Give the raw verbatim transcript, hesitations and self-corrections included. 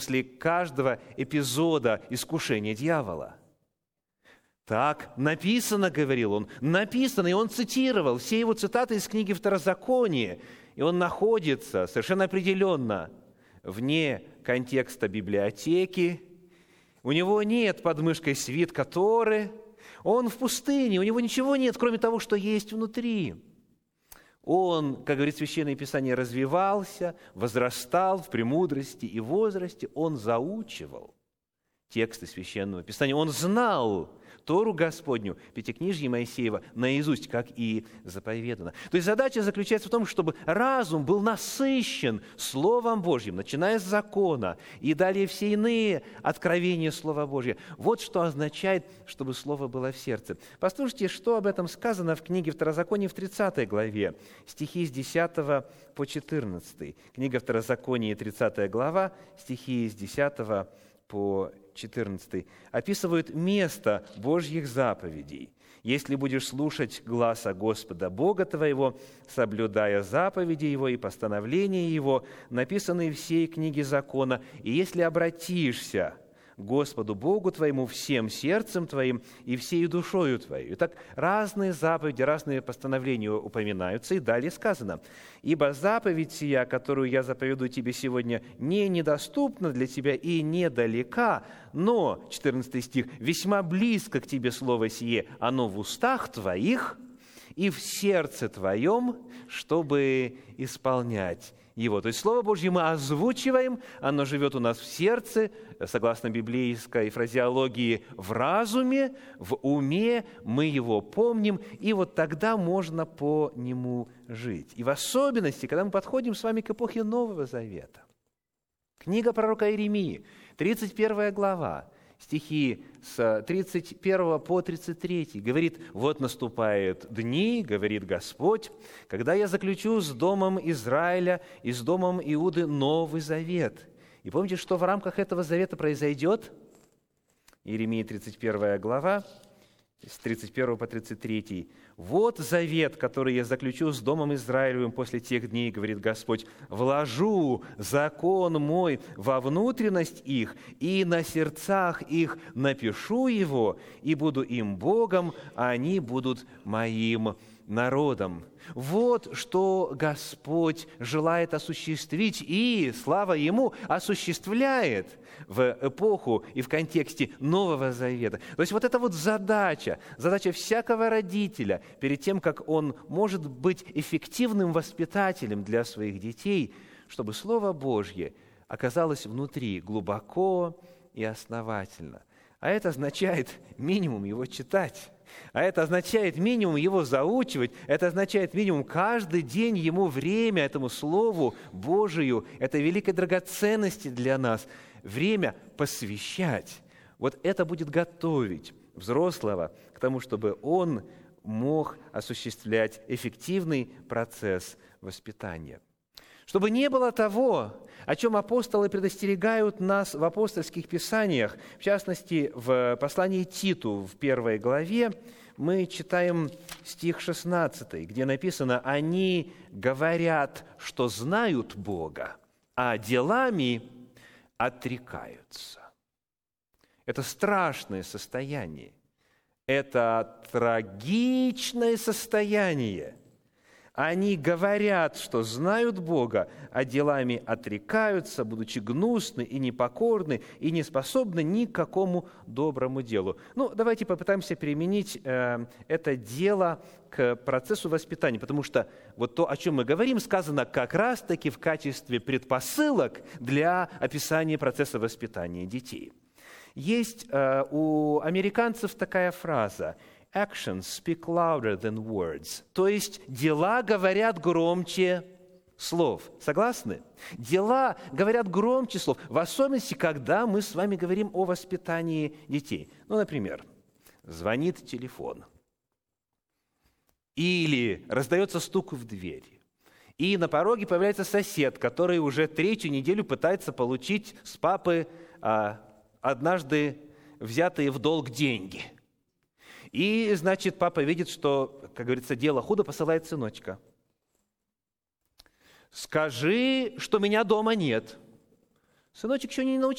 после каждого эпизода искушения дьявола. Так написано, говорил он, написано, и он цитировал все его цитаты из книги Второзакония, и он находится совершенно определенно вне контекста библиотеки, у него нет под мышкой свитка Торы, он в пустыне, у него ничего нет, кроме того, что есть внутри. Он, как говорит Священное Писание, развивался, возрастал в премудрости и возрасте, он заучивал тексты Священного Писания, он знал Тору Господню, Пятикнижье Моисеева, наизусть, как и заповедано. То есть задача заключается в том, чтобы разум был насыщен Словом Божьим, начиная с закона и далее все иные откровения Слова Божьего. Вот что означает, чтобы Слово было в сердце. Послушайте, что об этом сказано в книге Второзакония в тридцатой главе, стихи с десятого по четырнадцатый. Книга Второзакония, тридцатая глава, стихи с десятого по четырнадцатый, описывают место Божьих заповедей. «Если будешь слушать гласа Господа Бога твоего, соблюдая заповеди Его и постановления Его, написанные в всей книге закона, и если обратишься к Господу Богу твоему всем сердцем твоим и всей душою твоей». Итак, разные заповеди, разные постановления упоминаются, и далее сказано: «Ибо заповедь сия, которую я заповедую тебе сегодня, не недоступна для тебя и недалека, но», четырнадцатый стих, «весьма близко к тебе слово сие, оно в устах твоих и в сердце твоем, чтобы исполнять его». То есть Слово Божье мы озвучиваем, оно живет у нас в сердце, согласно библейской фразеологии, в разуме, в уме, мы его помним, и вот тогда можно по нему жить. И в особенности, когда мы подходим с вами к эпохе Нового Завета. Книга пророка Иеремии, тридцать первая глава, стихи с тридцать первого по тридцать третий, говорит: «Вот наступают дни, говорит Господь, когда я заключу с домом Израиля и с домом Иуды новый завет». И помните, что в рамках этого завета произойдет? Иеремия, тридцать первая глава, с тридцать первого по тридцать третий. «Вот завет, который я заключу с домом Израилевым после тех дней, говорит Господь, вложу закон мой во внутренность их, и на сердцах их напишу его, и буду им Богом, а они будут моим народом». Вот что Господь желает осуществить, и, слава Ему, осуществляет в эпоху и в контексте Нового Завета. То есть вот эта вот задача, задача всякого родителя перед тем, как он может быть эффективным воспитателем для своих детей, чтобы Слово Божье оказалось внутри глубоко и основательно. А это означает минимум его читать. А это означает минимум его заучивать, это означает минимум каждый день ему время этому Слову Божию, этой великой драгоценности для нас, время посвящать. Вот это будет готовить взрослого к тому, чтобы он мог осуществлять эффективный процесс воспитания. Чтобы не было того, о чем апостолы предостерегают нас в апостольских писаниях, в частности, в послании Титу, в первой главе, мы читаем стих шестнадцатый, где написано: «Они говорят, что знают Бога, а делами отрекаются». Это страшное состояние, это трагичное состояние. Они говорят, что знают Бога, а делами отрекаются, будучи гнусны и непокорны, и не способны ни к какому доброму делу. Ну, давайте попытаемся применить э, это дело к процессу воспитания, потому что вот то, о чем мы говорим, сказано как раз-таки в качестве предпосылок для описания процесса воспитания детей. Есть э, у американцев такая фраза: «Actions speak louder than words». То есть дела говорят громче слов. Согласны? Дела говорят громче слов, в особенности, когда мы с вами говорим о воспитании детей. Ну, например, звонит телефон, или раздается стук в дверь, и на пороге появляется сосед, который уже третью неделю пытается получить с папы а, однажды взятые в долг деньги. И, значит, папа видит, что, как говорится, дело худо, посылает сыночка. «Скажи, что меня дома нет». Сыночек еще не научился